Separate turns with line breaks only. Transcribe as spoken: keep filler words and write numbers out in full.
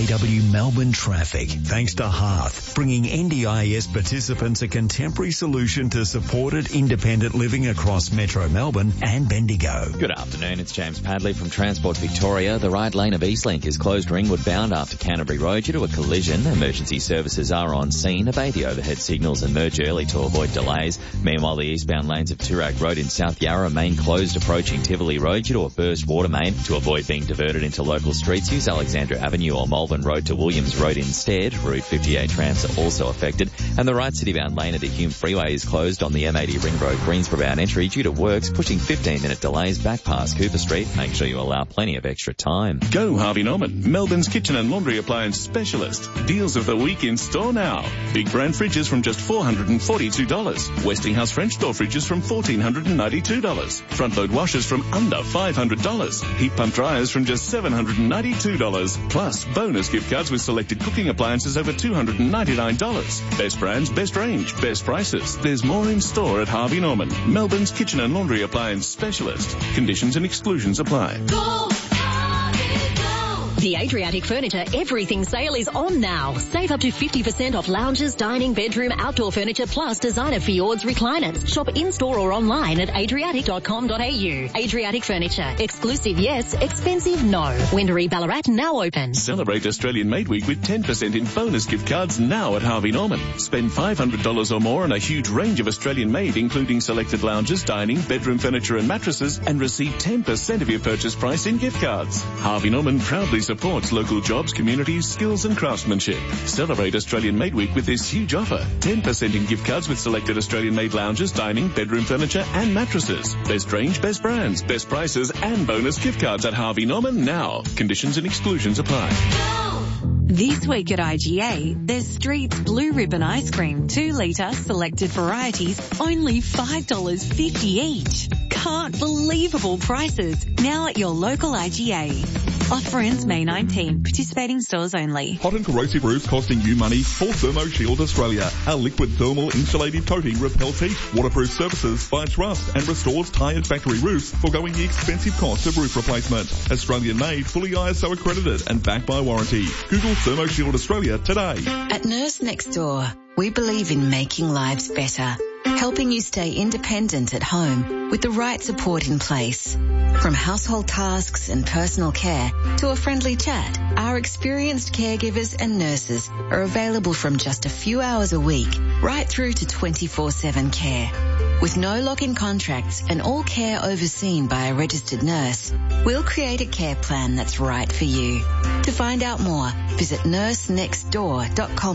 A W Melbourne traffic. Thanks to Hearth, bringing N D I S participants a contemporary solution to supported independent living across Metro Melbourne and Bendigo.
Good afternoon, it's James Padley from Transport Victoria. The right lane of Eastlink is closed Ringwood bound after Canterbury Road due to a collision. Emergency services are on scene. Obey the overhead signals and merge early to avoid delays. Meanwhile, the eastbound lanes of Toorak Road in South Yarra remain closed approaching Tivoli Road due to a burst water main. To avoid being diverted into local streets, use Alexandra Avenue or Malvern Road to Williams Road instead. Route fifty-eight trams are also affected. And the right citybound lane of the Hume Freeway is closed on the M eighty Ring Road Greensborough bound entry due to works, pushing fifteen minute delays back past Cooper Street. Make sure you allow plenty of extra time.
Go Harvey Norman, Melbourne's kitchen and laundry appliance specialist. Deals of the week in store now. Big brand fridges from just four hundred forty-two dollars. Westinghouse French door fridges from one thousand four hundred ninety-two dollars. Front load washers from under five hundred dollars. Heat pump dryers from just seven hundred ninety-two dollars. Plus bonus gift cards with selected cooking appliances over two hundred ninety-nine dollars. Best brands, best range, best prices. There's more in store at Harvey Norman, Melbourne's kitchen and laundry appliance specialist. Conditions and exclusions apply.
Go! The Adriatic Furniture Everything Sale is on now. Save up to fifty percent off lounges, dining, bedroom, outdoor furniture, plus designer fjords recliners. Shop in-store or online at adriatic dot com dot a u. Adriatic Furniture. Exclusive, yes. Expensive, no. Wendouree Ballarat now open.
Celebrate Australian Made Week with ten percent in bonus gift cards now at Harvey Norman. Spend five hundred dollars or more on a huge range of Australian made, including selected lounges, dining, bedroom furniture and mattresses, and receive ten percent of your purchase price in gift cards. Harvey Norman proudly supports supports local jobs, communities, skills and craftsmanship. Celebrate Australian Made Week with this huge offer. ten percent in gift cards with selected Australian made lounges, dining, bedroom furniture and mattresses. Best range, best brands, best prices and bonus gift cards at Harvey Norman now. Conditions and exclusions apply.
This week at I G A, there's Street's Blue Ribbon Ice Cream, two litre, selected varieties, only five dollars fifty each. Can't believable prices. Now at your local I G A. Offer ends May nineteenth. Participating stores only.
Hot and corrosive roofs costing you money? For Thermo Shield Australia. Our liquid thermal insulative coating repels heat, waterproof surfaces, fights rust and restores tired factory roofs, foregoing the expensive cost of roof replacement. Australian made, fully I S O accredited and backed by warranty. Google Thermo Shield Australia today.
At Nurse Next Door, we believe in making lives better, helping you stay independent at home with the right support in place. From household tasks and personal care to a friendly chat, our experienced caregivers and nurses are available from just a few hours a week right through to twenty-four seven care. With no lock-in contracts and all care overseen by a registered nurse, we'll create a care plan that's right for you. To find out more, visit nurse next door dot com.